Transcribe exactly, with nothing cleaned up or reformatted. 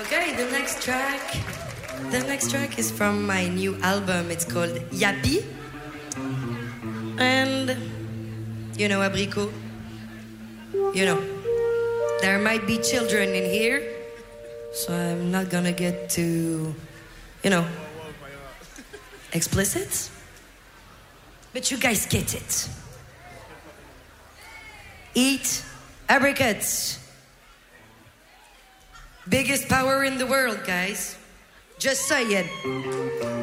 Okay, the next track. The next track is from my new album. It's called Yappy. And you know, Abricot. You know, there might be children in here, so I'm not gonna get too, you know, explicit. But you guys get it. Eat apricots. Biggest power in the world, guys. Just saying.